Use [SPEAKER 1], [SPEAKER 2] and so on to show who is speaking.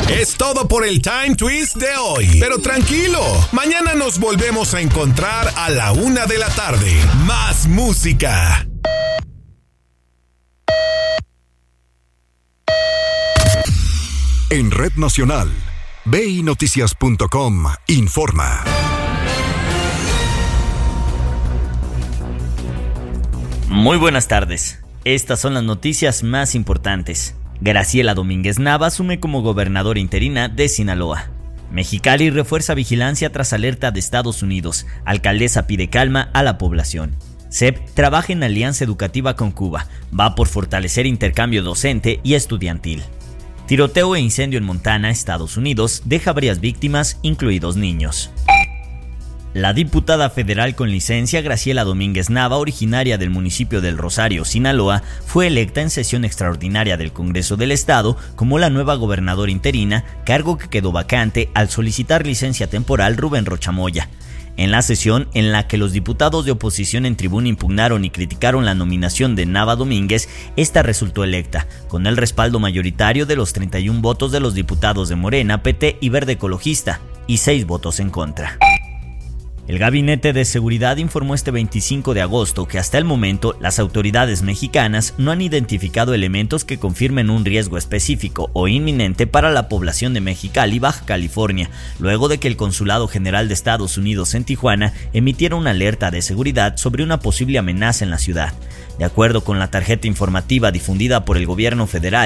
[SPEAKER 1] Es todo por el Time Twist de hoy. Pero tranquilo, mañana nos volvemos a encontrar a la 1 de la tarde. Más música.
[SPEAKER 2] En Red Nacional, BINoticias.com informa.
[SPEAKER 3] Muy buenas tardes. Estas son las noticias más importantes. Graciela Domínguez Nava asume como gobernadora interina de Sinaloa. Mexicali refuerza vigilancia tras alerta de Estados Unidos. Alcaldesa pide calma a la población. CEP trabaja en alianza educativa con Cuba. Va por fortalecer intercambio docente y estudiantil. Tiroteo e incendio en Montana, Estados Unidos, deja varias víctimas, incluidos niños. La diputada federal con licencia Graciela Domínguez Nava, originaria del municipio del Rosario, Sinaloa, fue electa en sesión extraordinaria del Congreso del Estado como la nueva gobernadora interina, cargo que quedó vacante al solicitar licencia temporal Rubén Rocha Moya. En la sesión en la que los diputados de oposición en tribuna impugnaron y criticaron la nominación de Nava Domínguez, esta resultó electa, con el respaldo mayoritario de los 31 votos de los diputados de Morena, PT y Verde Ecologista, y 6 votos en contra. El Gabinete de Seguridad informó este 25 de agosto que hasta el momento las autoridades mexicanas no han identificado elementos que confirmen un riesgo específico o inminente para la población de Mexicali, Baja California, luego de que el Consulado General de Estados Unidos en Tijuana emitiera una alerta de seguridad sobre una posible amenaza en la ciudad. De acuerdo con la tarjeta informativa difundida por el gobierno federal,